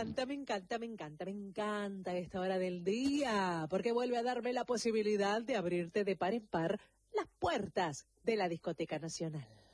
encanta, me encanta, me encanta, me encanta esta hora del día, porque vuelve a darme la posibilidad de abrirte de par en par las puertas de la Discoteca Nacional.